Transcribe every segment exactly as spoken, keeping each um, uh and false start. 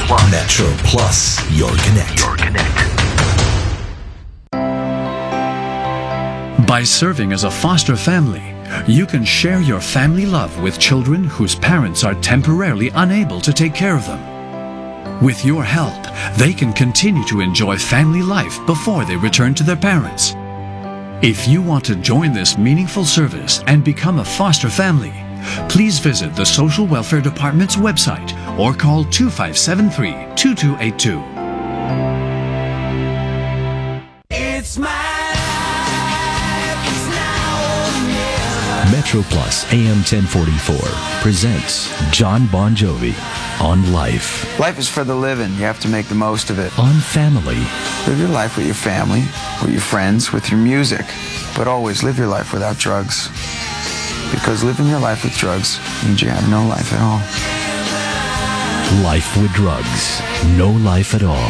Metro Plus, your connect. Your connect. By serving as a foster family, you can share your family love with children whose parents are temporarily unable to take care of them. With your help, they can continue to enjoy family life before they return to their parents. If you want to join this meaningful service and become a foster family, please visit the Social Welfare Department's website or call two five seven three, two two eight two. It's my life, it's now or never. Metro Plus A M ten forty-four presents John Bon Jovi on Life. Life is for the living. You have to make the most of it. On Family. Live your life with your family, with your friends, with your music. But always live your life without drugs. Because living your life with drugs means you have no life at all. Life with drugs. No life at all.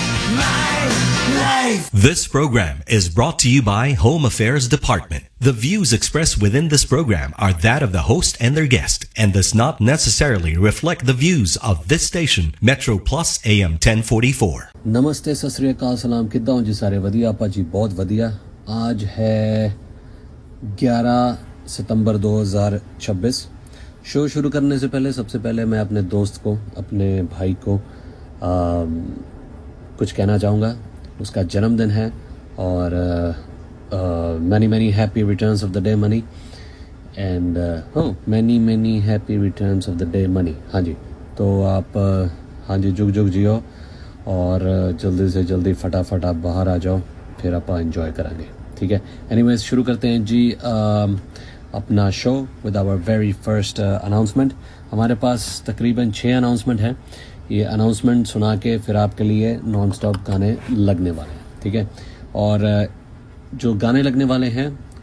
This program is brought to you by Home Affairs Department. The views expressed within this program are that of the host and their guest and does not necessarily reflect the views of this station, Metro Plus A M ten forty-four. नमस्ते सत श्री अकाल सलाम किद्दां हो जी सारे वधिया आपा जी बहुत वधिया आज है ग्यारह सितंबर दो हज़ार छब्बीस शो शुरू करने से पहले सबसे पहले मैं अपने दोस्त को अपने भाई को आ, कुछ कहना चाहूँगा उसका जन्मदिन है और many many happy returns of the day money and हो many many happy returns of the day money हाँ जी तो आप uh, हाँ जी जुग जुग जियो और uh, जल्दी से जल्दी फटाफट आप बाहर आ जाओ फिर आप एंजॉय करेंगे ठीक है एनीवेज शुरू करते हैं जी uh, अपना show with our very first announcement हमारे पास तकरीबन छः अनाउंसमेंट हैं ये अनाउंसमेंट सुना के फिर आपके लिए नॉन स्टॉप गाने लगने वाले हैं ठीक है और जो गाने लगने वाले हैं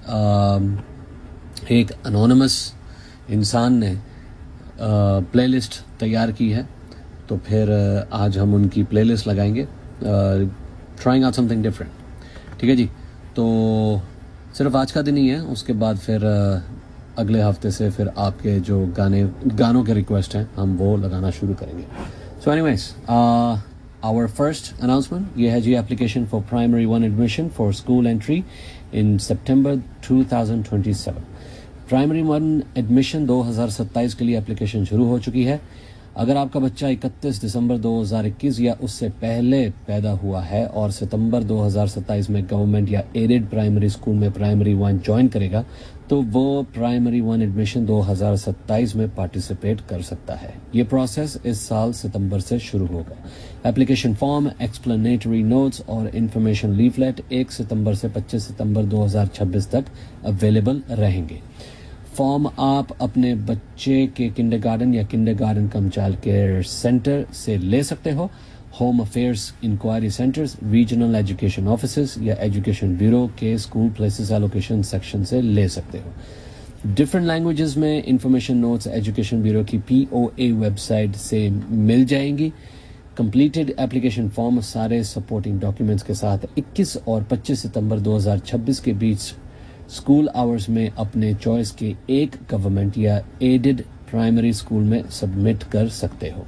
एक अनोनिमस इंसान ने प्लेलिस्ट तैयार की है तो फिर आज हम उनकी प्लेलिस्ट लगाएंगे ट्राइंग आउट समथिंग डिफरेंट ठीक है जी तो सिर्फ आज का दिन ही है उसके बाद फिर अगले हफ्ते से फिर आपके जो गाने गानों के रिक्वेस्ट हैं हम वो लगाना शुरू करेंगे so anyways our first announcement ये है जी application for primary one admission for school entry in September two thousand twenty seven primary one admission दो हज़ार सत्ताईस के लिए एप्लीकेशन शुरू हो चुकी है अगर आपका बच्चा इकतीस दिसंबर दो हज़ार इक्कीस या उससे पहले पैदा हुआ है और सितंबर दो हज़ार सत्ताईस में गवर्नमेंट या एडेड प्राइमरी स्कूल में प्राइमरी वन ज्वाइन करेगा तो वो प्राइमरी वन एडमिशन दो हज़ार सत्ताईस में पार्टिसिपेट कर सकता है ये प्रोसेस इस साल सितंबर से शुरू होगा एप्लीकेशन फॉर्म एक्सप्लेनेटरी नोट्स और इन्फॉर्मेशन लीफलेट एक सितंबर से पच्चीस सितंबर दो हज़ार छब्बीस तक अवेलेबल रहेंगे फॉर्म आप अपने बच्चे के किंडरगार्टन या किंडरगार्टन कम चाइल्ड केयर सेंटर से ले सकते हो home affairs inquiry centres regional education offices या एजुकेशन ब्यूरो के स्कूल प्लेसेस एलोकेशन सेक्शन से ले सकते हो डिफरेंट लैंग्वेजेस में इंफॉर्मेशन नोट्स एजुकेशन ब्यूरो की पीओए वेबसाइट से मिल जाएंगी कंप्लीटेड एप्लीकेशन फॉर्म सारे सपोर्टिंग डॉक्यूमेंट्स के साथ इक्कीस और पच्चीस सितंबर दो हज़ार छब्बीस के बीच स्कूल आवर्स में अपने चॉइस के एक गवर्नमेंट या एडेड प्राइमरी स्कूल में सबमिट कर सकते हो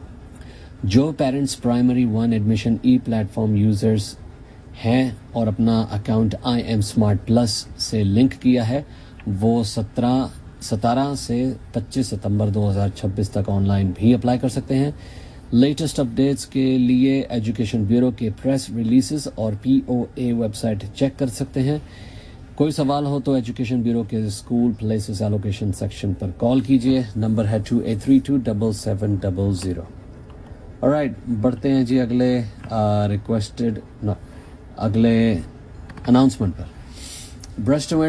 जो पेरेंट्स प्राइमरी वन एडमिशन ई प्लेटफॉर्म यूजर्स हैं और अपना account I am smart plus से लिंक किया है वो सत्रह सतारह से पच्चीस सितंबर दो हज़ार छब्बीस तक ऑनलाइन भी अप्लाई कर सकते हैं लेटेस्ट अपडेट्स के लिए एजुकेशन ब्यूरो के प्रेस रिलीजेस और पीओए वेबसाइट चेक कर सकते हैं कोई सवाल हो तो एजुकेशन ब्यूरो के स्कूल प्लेसेस एलोकेशन सेक्शन पर कॉल कीजिए नंबर है to eight three to double seven double zero alright बढ़ते हैं जी अगले रिक्वेस्टेड uh, अगले अनाउंसमेंट पर ब्रेस्ट